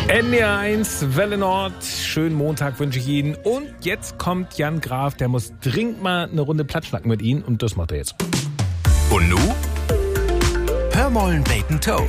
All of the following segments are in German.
NDR1 Welle Nord, schönen Montag wünsche ich Ihnen. Und jetzt kommt Jan Graf, der muss dringend mal eine Runde Platschnacken mit Ihnen und das macht er jetzt. Und nu? Hör mollen beten Toe.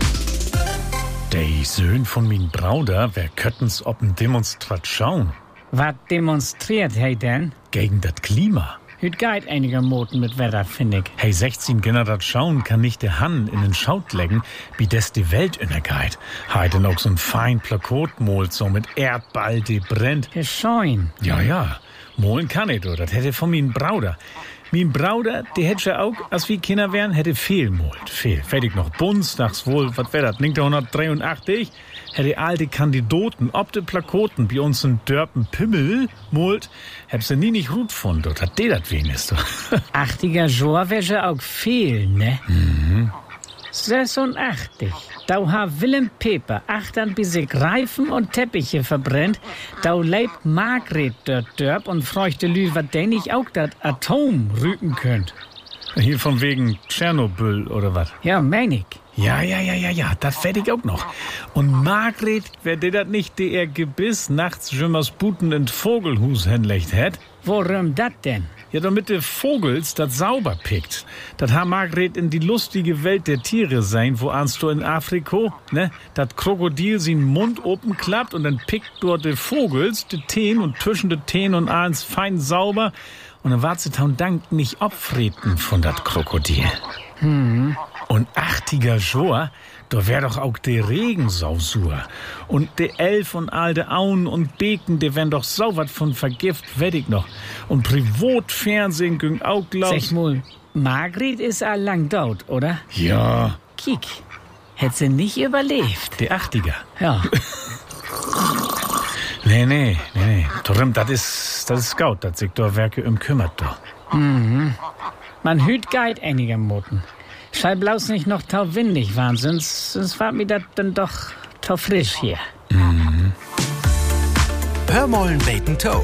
Die Söhn von min Brauder, wer kötten's ob'n Demonstration? Was demonstriert hij denn? Gegen das Klima. Hüt geht einiger Moten mit Wetter, find ich. Hey, 16 Generation kann nicht der Hand in den Schaut legen, wie des die Welt innergeht. Heiden auch so ein fein Plakat malt, so mit Erdball, die brennt. Geschein. Ja, molen kann ich doch, das hätte von min Brauder. Min Brauder, die hätte auch, als wir Kinder wären, hätte viel malt. Viel. Fertig noch Bundestags wohl, was wär das, 1983? Hätte alte Kandidaten ob de Plakaten bei uns in Dörpen Pimmel malt, hätt sie nie nicht gut gefunden, dort hat der das wenigstens. 80er Jahr wäre auch viel, ne? Mhm. 86. Da ha Willem Peper 8 bis sich Reifen und Teppiche verbrennt. Da lebt Margret dort Dörp und freuchte Lü, wat denn ich auch dat Atom rücken könnt. Hier von wegen Tschernobyl oder was? Ja, mein ich. Ja, das werd ich auch noch. Und Margret, wer der dat nicht der Gebiss nachts Jümmers Buten in Vogelhus hinlegt hätt? Worum dat denn? Ja, damit de Vogels dat sauber pickt. Dat ha Margret in die lustige Welt der Tiere sein, wo ahnst du in Afrika, ne? Dat Krokodil sin Mund open klappt und dann pickt dort de Vogels de Teen und zwischen de Teen und ahns fein sauber und dann wart sie taun Dank nicht abfreten von dat Krokodil. Und 80er Jahr, da wär doch auch de Regensausur. Und de Elf und all de Auen und Beken, de wär doch so wat von Vergift, wett ich noch. Und Privatfernsehen ging auch, glaub Sag mal, Margret ist allang dort, oder? Ja. Kiek, hätt sie nicht überlebt. De 80er. Ja. Nee. Drum, das ist Scout, dat sich da Werke kümmert da. Man hüt geht einiger Moten. Schall bloß nicht noch tau windig waren, sonst war mir das dann doch tau frisch hier. Hör mollen beten Toe.